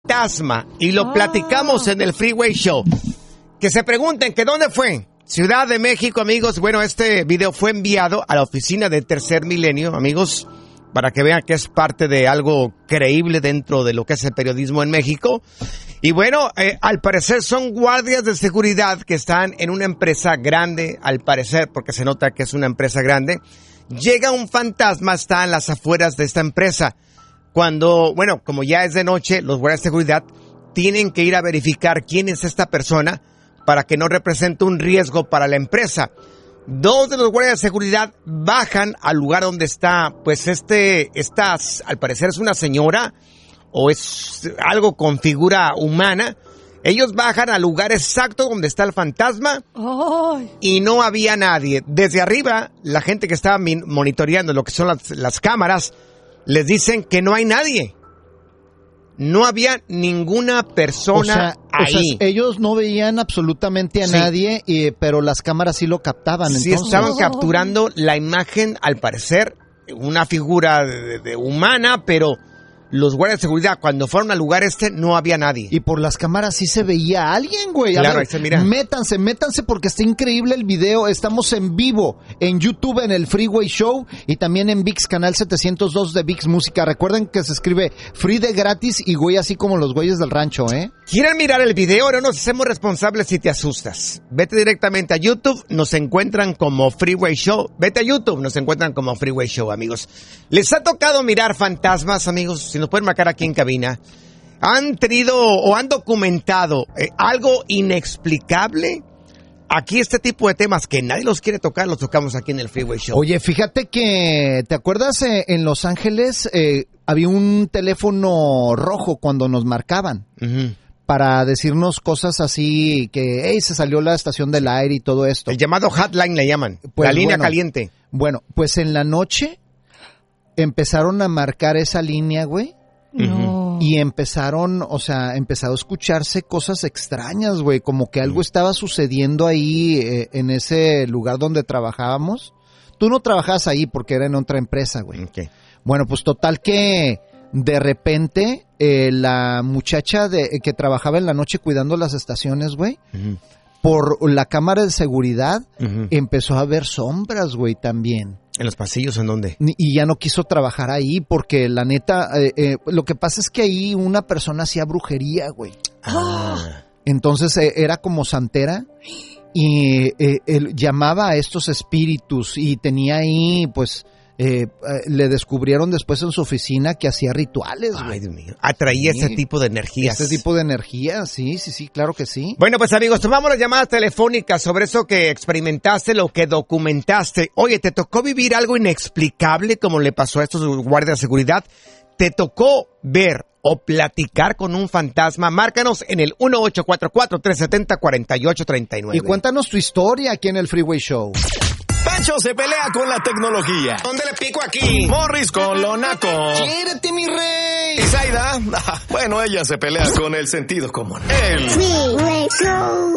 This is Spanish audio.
fantasma y lo platicamos en el Freeway Show. Que se pregunten que dónde fue. Ciudad de México, amigos. Bueno, este video fue enviado a la oficina de Tercer Milenio, amigos, para que vean que es parte de algo creíble dentro de lo que es el periodismo en México. Y bueno, al parecer son guardias de seguridad que están en una empresa grande, al parecer, porque se nota que es una empresa grande. Llega un fantasma, está en las afueras de esta empresa. Cuando, bueno, como ya es de noche, los guardias de seguridad tienen que ir a verificar quién es esta persona para que no represente un riesgo para la empresa. Dos de los guardias de seguridad bajan al lugar donde está, pues al parecer es una señora o es algo con figura humana. Ellos bajan al lugar exacto donde está el fantasma y no había nadie. Desde arriba, la gente que estaba monitoreando lo que son las cámaras, les dicen que no hay nadie. No había ninguna persona ahí. O sea, ellos no veían absolutamente a nadie, pero las cámaras sí lo captaban. Sí, entonces estaban capturando la imagen, al parecer, una figura de humana, pero los guardias de seguridad, cuando fueron al lugar no había nadie. Y por las cámaras sí se veía a alguien, güey. Claro, ahí se mira. Métanse porque está increíble el video. Estamos en vivo en YouTube, en el Freeway Show, y también en VIX, canal 702 de VIX Música. Recuerden que se escribe free de gratis y güey así como los güeyes del rancho, ¿eh? ¿Quieren mirar el video? No nos hacemos responsables si te asustas. Vete directamente a YouTube, nos encuentran como Freeway Show. Vete a YouTube, nos encuentran como Freeway Show, amigos. ¿Les ha tocado mirar fantasmas, amigos? Si nos pueden marcar aquí en cabina. ¿Han tenido o han documentado algo inexplicable? Aquí este tipo de temas que nadie los quiere tocar, los tocamos aquí en el Freeway Show. Oye, fíjate que, ¿te acuerdas en Los Ángeles había un teléfono rojo cuando nos marcaban? Uh-huh. Para decirnos cosas así que, hey, se salió la estación del aire y todo esto. El llamado hotline le llaman, pues, la línea caliente. Bueno, pues en la noche empezaron a marcar esa línea, güey. No. Y empezó a escucharse cosas extrañas, güey, como que algo estaba sucediendo ahí en ese lugar donde trabajábamos. Tú no trabajabas ahí porque era en otra empresa, güey. Okay. Bueno, pues total que de repente la muchacha que trabajaba en la noche cuidando las estaciones, güey, uh-huh, por la cámara de seguridad, uh-huh, empezó a ver sombras, güey, también. ¿En los pasillos en dónde? Y ya no quiso trabajar ahí porque la neta, lo que pasa es que ahí una persona hacía brujería, güey. Ah. Entonces era como santera y él llamaba a estos espíritus y tenía ahí, pues, le descubrieron después en su oficina que hacía rituales, güey. Ay, Dios mío. Atraía ese tipo de energías. Ese tipo de energías, sí, claro que sí. Bueno, pues amigos, tomamos las llamadas telefónicas sobre eso que experimentaste, lo que documentaste. Oye, ¿te tocó vivir algo inexplicable como le pasó a estos guardias de seguridad? ¿Te tocó ver o platicar con un fantasma? Márcanos en el 1844-370-4839. Y cuéntanos tu historia aquí en el Freeway Show. Pancho se pelea con la tecnología. ¿Dónde le pico aquí? Morris con lo naco. ¡Quiérete, mi rey! ¿Y Zaida? Bueno, ella se pelea con el sentido común. El Freeway Show.